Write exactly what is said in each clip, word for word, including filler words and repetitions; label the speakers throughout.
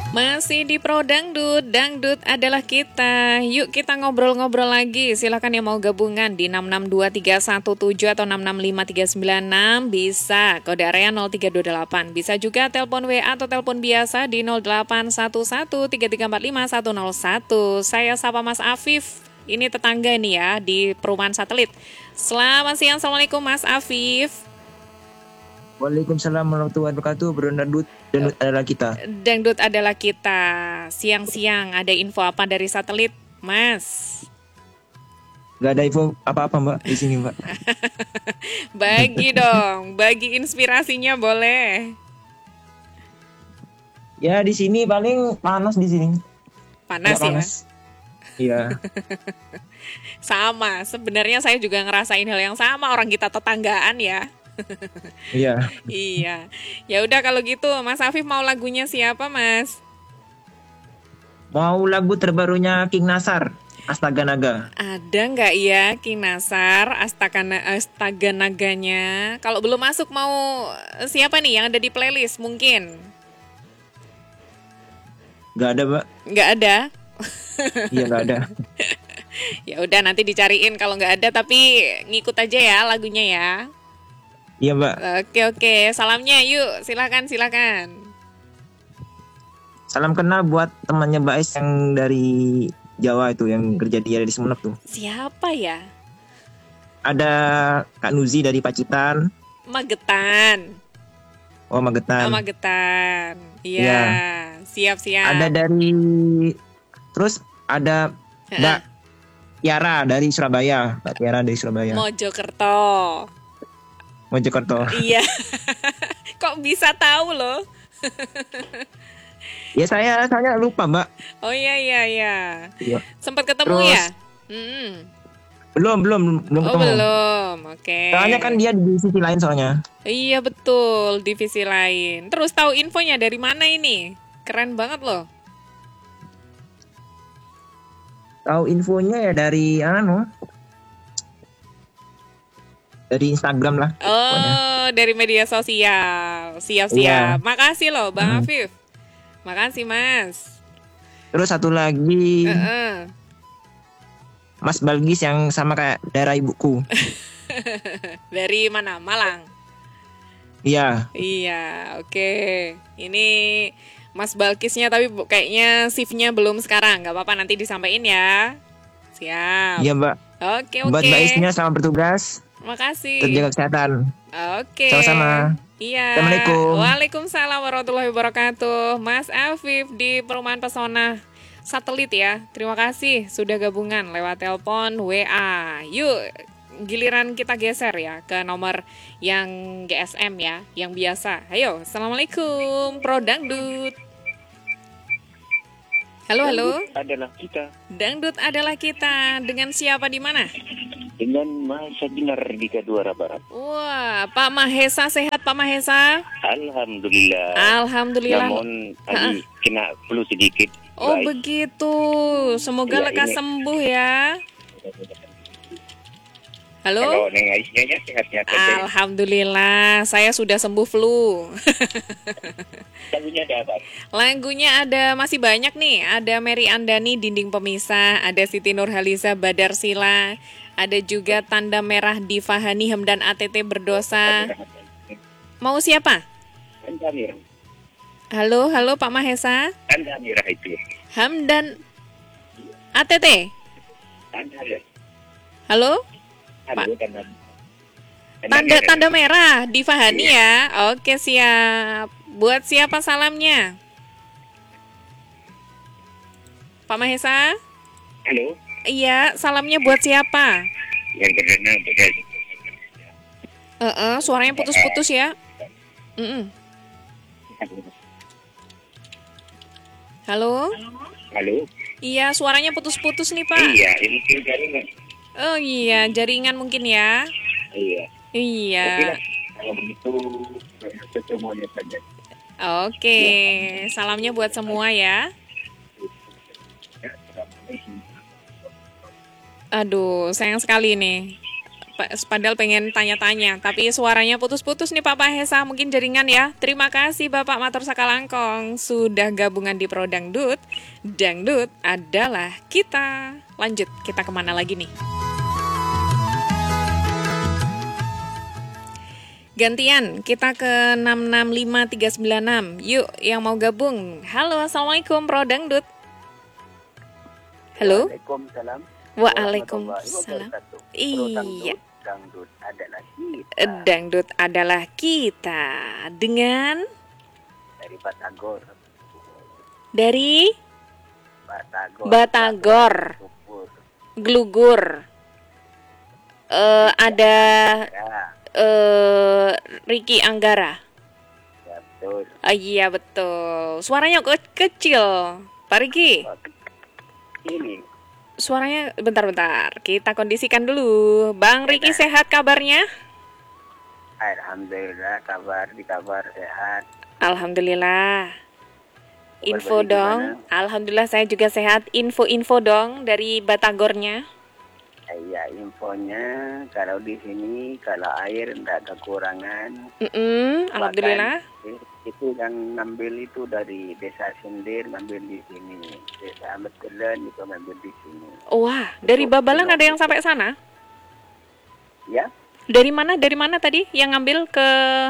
Speaker 1: Masih di Pro Dangdut, Dangdut adalah kita. Yuk kita ngobrol-ngobrol lagi. Silakan yang mau gabungan di enam enam dua tiga satu tujuh atau enam enam lima tiga sembilan enam bisa. Kode area nol tiga dua delapan. Bisa juga telepon W A atau telepon biasa di nol delapan satu satu tiga tiga empat lima satu nol satu. Saya sapa Mas Afif. Ini tetangga nih ya di perumahan satelit. Selamat siang, Assalamualaikum Mas Afif.
Speaker 2: Waalaikumsalam warahmatullahi wabarakatuh. Bro Dangdut, Dangdut adalah kita.
Speaker 1: Dangdut adalah kita. Siang-siang ada info apa dari satelit, Mas?
Speaker 2: Gak ada info apa-apa Mbak di sini Mbak.
Speaker 1: Bagi dong, bagi inspirasinya boleh.
Speaker 2: Ya di sini paling panas di sini.
Speaker 1: Panas
Speaker 2: Nggak
Speaker 1: ya?
Speaker 2: panas. Iya.
Speaker 1: Sama, sebenarnya saya juga ngerasain hal yang sama, orang kita tetanggaan ya.
Speaker 2: Iya.
Speaker 1: Iya. Ya udah kalau gitu, Mas Afif mau lagunya siapa, Mas?
Speaker 2: Mau lagu terbarunya King Nasar, Astaga Naga.
Speaker 1: Ada nggak ya King Nasar, Astaga, Astaga Naganya? Kalau belum masuk mau siapa nih yang ada di playlist mungkin?
Speaker 2: Gak ada Mbak.
Speaker 1: Nggak ada.
Speaker 2: Iya gak ada.
Speaker 1: Ya udah nanti dicariin kalau nggak ada, tapi ngikut aja ya lagunya ya.
Speaker 2: Iya Mbak.
Speaker 1: Oke oke, salamnya yuk, silakan silakan.
Speaker 2: Salam kenal buat temannya Mbak Es yang dari Jawa itu, yang kerja dia di Sumenep tuh.
Speaker 1: Siapa ya?
Speaker 2: Ada Kak Nuzi dari Pacitan.
Speaker 1: Magetan.
Speaker 2: Oh Magetan.
Speaker 1: Oh Magetan. Iya.
Speaker 2: Iya.
Speaker 1: Siap siap.
Speaker 2: Ada dari, terus ada Mbak Tiara dari Surabaya. Mbak Tiara dari Surabaya.
Speaker 1: Mojokerto.
Speaker 2: Mojokerto.
Speaker 1: Iya. Kok bisa tahu loh?
Speaker 2: Ya saya saya lupa Mbak.
Speaker 1: Oh iya iya iya.
Speaker 2: Iya.
Speaker 1: Sempat ketemu
Speaker 2: Terus,
Speaker 1: ya? Mm-mm.
Speaker 2: Belum belum belum
Speaker 1: Oh
Speaker 2: ketemu.
Speaker 1: belum. Oke.
Speaker 2: Soalnya kan dia di sisi lain soalnya.
Speaker 1: Iya betul, divisi lain. Terus tahu infonya dari mana ini? Keren banget loh.
Speaker 2: Tahu infonya ya dari anu. Dari Instagram lah.
Speaker 1: Oh,
Speaker 2: pokoknya.
Speaker 1: dari media sosial. Siap-siap.
Speaker 2: Iya.
Speaker 1: Makasih loh Bang
Speaker 2: Hmm.
Speaker 1: Afif. Makasih Mas.
Speaker 2: Terus satu lagi
Speaker 1: Heeh.
Speaker 2: Mas Balgis yang sama kayak daerah ibuku.
Speaker 1: Dari mana? Malang.
Speaker 2: Iya.
Speaker 1: Iya, oke. Ini Mas Balkisnya tapi bu- kayaknya shiftnya belum sekarang. Gak apa-apa nanti disampaikan ya. Siap.
Speaker 2: Iya Mbak.
Speaker 1: Oke oke.
Speaker 2: Buat Mbak Isnya selamat bertugas.
Speaker 1: Makasih.
Speaker 2: Terjaga kesehatan.
Speaker 1: Oke.
Speaker 2: Sama-sama.
Speaker 1: Iya.
Speaker 2: Assalamualaikum.
Speaker 1: Waalaikumsalam warahmatullahi wabarakatuh. Mas Afif di Perumahan Pesona Satelit ya. Terima kasih sudah gabungan lewat telepon W A. Yuk giliran kita geser ya ke nomor yang G S M ya, yang biasa. Ayo, Assalamualaikum Pro Dangdut. Halo halo.
Speaker 3: Dangdut adalah kita.
Speaker 1: Dangdut adalah kita. Dengan siapa di mana?
Speaker 3: Dengan Mahesa Dinar di Kadwara Barat.
Speaker 1: Wah, Pak Mahesa sehat Pak Mahesa?
Speaker 3: Alhamdulillah.
Speaker 1: Alhamdulillah.
Speaker 3: Namun tadi kena flu sedikit.
Speaker 1: Oh
Speaker 3: Baik.
Speaker 1: begitu. Semoga
Speaker 3: Ya,
Speaker 1: lekas
Speaker 3: ini-
Speaker 1: sembuh ya. Halo?
Speaker 3: Kalau Neng Aisyah ya sehat-sehat saja.
Speaker 1: Alhamdulillah, saya sudah sembuh flu.
Speaker 3: Lagunya ada apa?
Speaker 1: Lagunya ada masih banyak nih. Ada Mary Andani, Dinding Pemisah. Ada Siti Nurhaliza, Badar Sila. Ada juga Tanda Merah, Diva Hani, Hamdan A T T Berdosa. Mau siapa?
Speaker 3: Tanda Merah.
Speaker 1: Halo, halo Pak Mahesa.
Speaker 3: Tanda Merah itu.
Speaker 1: Hamdan A T T.
Speaker 3: Tanda Merah.
Speaker 1: Halo?
Speaker 3: Halo,
Speaker 1: Pak.
Speaker 3: Tanda.
Speaker 1: Tanda
Speaker 3: Merah.
Speaker 1: tanda merah di Fahani ya. Oke, siap. Buat siapa salamnya? Pak Mahesa?
Speaker 3: Halo.
Speaker 1: Iya, salamnya buat siapa?
Speaker 3: Yang bernama Badar.
Speaker 1: Eh, suaranya putus-putus ya. Mm-mm. Halo?
Speaker 3: Halo.
Speaker 1: Iya, suaranya putus-putus nih, Pak.
Speaker 3: Iya, ini jaringan.
Speaker 1: Oh iya, jaringan mungkin ya.
Speaker 3: Iya.
Speaker 1: Iya.
Speaker 3: Oke lah. Kalau begitu semuanya saja.
Speaker 1: Oke, salamnya buat semua ya. Aduh, sayang sekali nih. Pa- Padahal pengen tanya-tanya, tapi suaranya putus-putus nih Pak Pahesa, mungkin jaringan ya. Terima kasih Bapak Matur Sakalangkong sudah gabungan di Pro Dangdut. Dangdut adalah kita. Lanjut, kita kemana lagi nih? Gantian, kita ke enam enam lima tiga sembilan enam. Yuk, yang mau gabung. Halo, Assalamualaikum Pro Dangdut. Halo.
Speaker 3: Waalaikumsalam.
Speaker 1: Waalaikumsalam. Iya.
Speaker 3: Dangdut adalah kita.
Speaker 1: Dangdut adalah kita. Dengan
Speaker 3: Dari Batagor.
Speaker 1: dari
Speaker 3: Batagor.
Speaker 1: Batagor.
Speaker 3: Syukur.
Speaker 1: Glugur. Eh, ada
Speaker 3: Ya,
Speaker 1: eh Ricky Anggara.
Speaker 3: ya, betul.
Speaker 1: Ah, iya betul. Suaranya ke- kecil. Pak Ricky,
Speaker 3: Ini
Speaker 1: suaranya bentar-bentar. Kita kondisikan dulu. Bang Ricky sehat kabarnya?
Speaker 3: Alhamdulillah kabar di kabar sehat.
Speaker 1: Alhamdulillah. Info
Speaker 3: Kabar
Speaker 1: dong.
Speaker 3: bagaimana?
Speaker 1: Alhamdulillah saya juga sehat. Info-info dong dari Batagornya.
Speaker 3: Ya, infonya kalau di sini kalau air tidak kekurangan.
Speaker 1: Mm-mm, alhamdulillah.
Speaker 3: Bahkan itu yang ngambil itu dari desa Sendir ngambil di sini, desa Ametelan itu ngambil di sini.
Speaker 1: Wah, dari Babalan ada yang sampai sana?
Speaker 3: Ya,
Speaker 1: Dari mana? Dari mana tadi yang ngambil ke?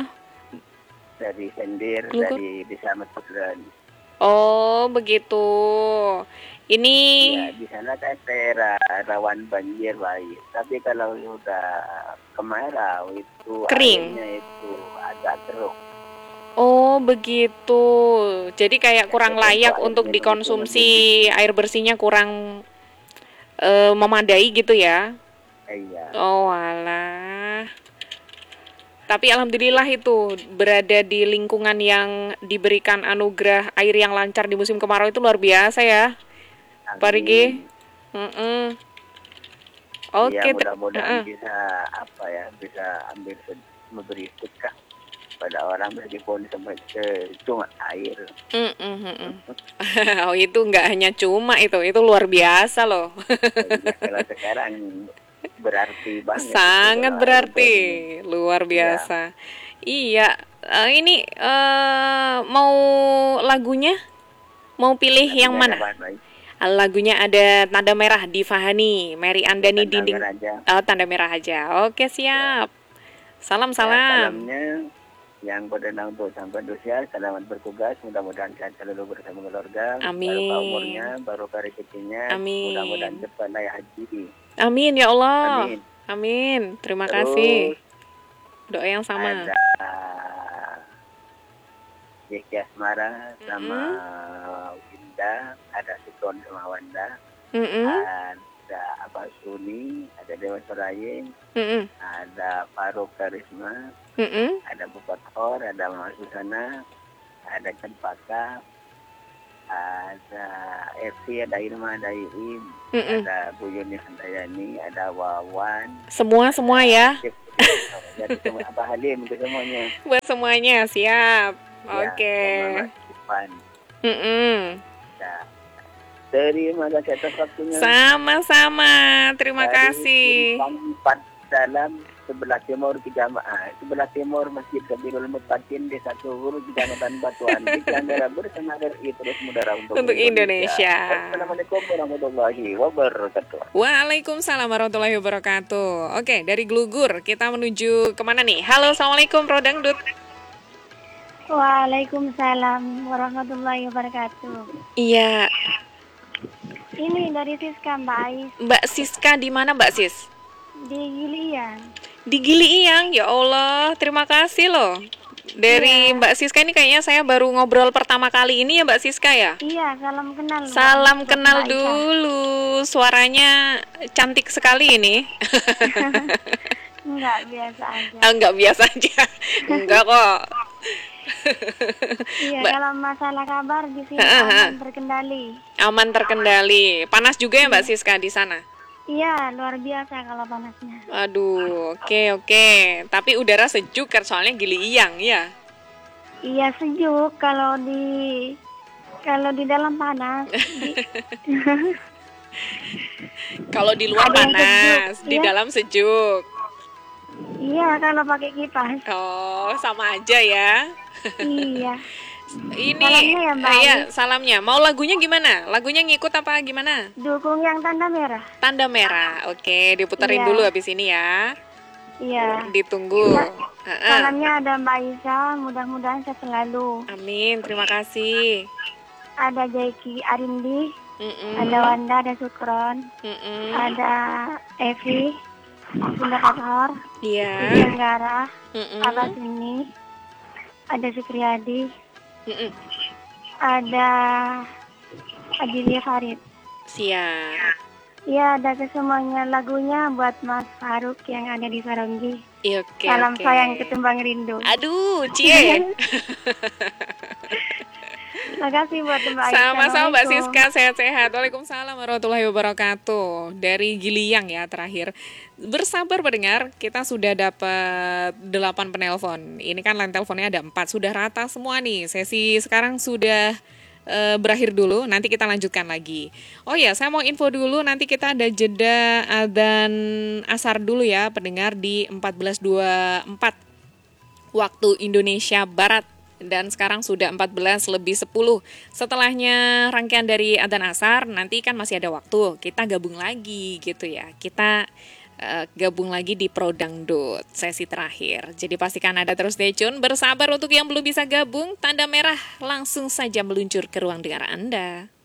Speaker 3: dari Sendir,
Speaker 1: Glugur?
Speaker 3: dari desa Ametelan.
Speaker 1: Oh, begitu. Ini
Speaker 3: Ya, di sana kan daerah rawan banjir baik. Tapi kalau sudah kemarau itu
Speaker 1: Kering.
Speaker 3: airnya itu agak keruh.
Speaker 1: oh, begitu. Jadi kayak kurang layak untuk dikonsumsi, air bersihnya kurang eh, memadai gitu ya.
Speaker 3: Iya.
Speaker 1: Oh, alah. Tapi alhamdulillah itu berada di lingkungan yang diberikan anugerah air yang lancar di musim kemarau itu luar biasa ya, Pak Rigi. Mm-mm. Oke,
Speaker 3: Ya,
Speaker 1: ter-
Speaker 3: mudah-mudahan
Speaker 1: uh-uh.
Speaker 3: bisa apa ya, bisa ambil se- memberi sedekah pada orang meskipun sampai ke cuma air.
Speaker 1: Mm-mm, mm-mm. Oh, itu nggak hanya cuma itu, itu luar biasa loh.
Speaker 3: Ya, kalau sekarang berarti banget.
Speaker 1: Sangat
Speaker 3: itu kalau
Speaker 1: berarti,
Speaker 3: air
Speaker 1: luar biasa. Iya, eh, ini eh, mau lagunya, mau pilih
Speaker 3: bersih.
Speaker 1: yang mana?
Speaker 3: Kapan, baik?
Speaker 1: Lagunya ada Tanda Merah di Fahani, Mary Andani
Speaker 3: Tanda
Speaker 1: Dinding.
Speaker 3: merah aja.
Speaker 1: Oh, Tanda Merah aja. Oke, siap. Salam
Speaker 3: Ya,
Speaker 1: salam.
Speaker 3: salamnya yang berdenang untuk sampai Indonesia, selamat bertugas, mudah-mudahan sehat selalu bersama keluarga.
Speaker 1: Amin.
Speaker 3: Barokah umurnya, barokah rezekinya,
Speaker 1: Amin.
Speaker 3: mudah-mudahan cepat naik haji.
Speaker 1: Amin ya Allah.
Speaker 3: Amin.
Speaker 1: Amin. Terima
Speaker 3: Terus,
Speaker 1: kasih. Doa yang sama.
Speaker 3: Ada Jeki Asmara sama Winda, ada Sikon sama Wanda,
Speaker 1: Mm-mm.
Speaker 3: ada Abah Suni, ada Dewa Soraya,
Speaker 1: Mm-mm.
Speaker 3: ada Faruk Karisma,
Speaker 1: Mm-mm.
Speaker 3: ada Bupat Hor, ada Mama Susana, ada Cempaka, ada Evi, ada Irma, ada Iim,
Speaker 1: Mm-mm.
Speaker 3: ada Bu Yuni Handayani, ada Wawan,
Speaker 1: Semua semua ya.
Speaker 3: jadi semua Abah Halim itu semuanya.
Speaker 1: Buat semuanya siap.
Speaker 3: Ya,
Speaker 1: Oke.
Speaker 3: sama Mas Ivan.
Speaker 1: Mm-mm.
Speaker 3: Nah, terima kasih atas waktunya.
Speaker 1: Sama-sama. Terima
Speaker 3: Dari
Speaker 1: kasih.
Speaker 3: Empat dalam sebelah timur Kijamaah, sebelah timur Masjid Kabirul Mutakin, Desa Tuhur, Kecamatan Batuan, Kecamatan bersama R I terus mudara untuk,
Speaker 1: Untuk Indonesia.
Speaker 3: Assalamualaikum warahmatullahi wabarakatuh.
Speaker 1: Waalaikumsalam warahmatullahi wabarakatuh. Oke, dari Glugur kita menuju kemana nih? Halo, Assalamualaikum Pro Dangdut.
Speaker 4: Waalaikumsalam warahmatullahi wabarakatuh.
Speaker 1: Iya,
Speaker 4: Ini dari Siska Mbak Ais
Speaker 1: Mbak Siska di mana Mbak Sis?
Speaker 4: di Gilian.
Speaker 1: Di Gili Iyang, ya Allah, terima kasih loh. Dari Mbak Siska ini kayaknya saya baru ngobrol pertama kali ini ya Mbak Siska ya?
Speaker 4: Iya, salam kenal. Mbak.
Speaker 1: Salam
Speaker 4: Buat
Speaker 1: kenal
Speaker 4: Mbak Ika.
Speaker 1: dulu, suaranya cantik sekali ini.
Speaker 4: Enggak, biasa aja.
Speaker 1: Ah, enggak biasa aja, enggak kok.
Speaker 4: Iya,
Speaker 1: Mbak-
Speaker 4: kalau masalah kabar di sini
Speaker 1: Ha, ha, ha.
Speaker 4: aman terkendali.
Speaker 1: Aman terkendali, panas juga ya Mbak Siska di sana?
Speaker 4: Iya, luar biasa kalau panasnya.
Speaker 1: Aduh, oke oke. Tapi udara sejuk kan soalnya Gili Iyang ya.
Speaker 4: Iya, sejuk kalau di kalau di dalam panas. Di,
Speaker 1: Kalau di luar
Speaker 4: Ada yang
Speaker 1: panas,
Speaker 4: sejuk,
Speaker 1: di
Speaker 4: ya.
Speaker 1: dalam sejuk.
Speaker 4: Iya, kalau pakai kipas.
Speaker 1: Oh, sama aja ya.
Speaker 4: Iya.
Speaker 1: Ini
Speaker 4: Salamnya ya, Mbak
Speaker 1: eh, iya,
Speaker 4: Ayu.
Speaker 1: salamnya. Mau lagunya gimana? Lagunya ngikut apa gimana?
Speaker 4: Dukung yang tanda merah.
Speaker 1: Tanda merah. Oke, diputerin
Speaker 4: Iya.
Speaker 1: dulu habis ini ya.
Speaker 4: Iya.
Speaker 1: Ditunggu.
Speaker 4: Sa-
Speaker 1: Ha-ha.
Speaker 4: Salamnya ada Mbak Isa, mudah-mudahan sehat selalu.
Speaker 1: Amin, terima kasih.
Speaker 4: Ada Jaiki Arindi,
Speaker 1: Mm-mm.
Speaker 4: ada Wanda, ada Sukron,
Speaker 1: Mm-mm.
Speaker 4: ada Evi, Bunda Kator,
Speaker 1: Iya.
Speaker 4: Ibu Anggara,
Speaker 1: Mm-mm.
Speaker 4: Abah Sini, ada Supriyadi,
Speaker 1: Mm-mm.
Speaker 4: ada Adilia Farid.
Speaker 1: Siap.
Speaker 4: Iya, ada semuanya lagunya buat Mas Faruk yang ada di Saronggi.
Speaker 1: Iya, Oke,
Speaker 4: Salam
Speaker 1: oke.
Speaker 4: sayang ketimbang rindu.
Speaker 1: Aduh, cie.
Speaker 4: Makasih buat Mbak Aisyah.
Speaker 1: Sama-sama Mbak
Speaker 4: Assalamualaikum.
Speaker 1: Siska, sehat-sehat. Waalaikumsalam warahmatullahi wabarakatuh. Dari Giliang ya terakhir. Bersabar pendengar, kita sudah dapat delapan penelpon. Ini kan line teleponnya ada empat, sudah rata semua nih. Sesi sekarang sudah eh, berakhir dulu, nanti kita lanjutkan lagi. Oh ya, saya mau info dulu, nanti kita ada jeda adzan asar dulu ya pendengar di empat belas dua puluh empat waktu Indonesia Barat. Dan sekarang sudah empat belas lebih sepuluh. Setelahnya rangkaian dari adzan asar, nanti kan masih ada waktu. Kita gabung lagi gitu ya. Kita uh, gabung lagi di Pro Dangdut sesi terakhir. Jadi pastikan Anda terus stay tune. Bersabar untuk yang belum bisa gabung, tanda merah langsung saja meluncur ke ruang dengar Anda.